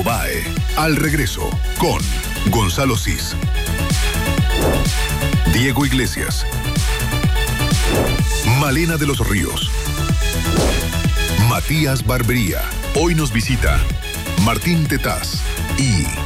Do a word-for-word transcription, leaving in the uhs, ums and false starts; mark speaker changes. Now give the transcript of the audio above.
Speaker 1: Infobae. Al regreso, con Gonzalo Cis, Diego Iglesias, Malena de los Ríos, Matías Barbería. Hoy nos visita Martín Tetaz y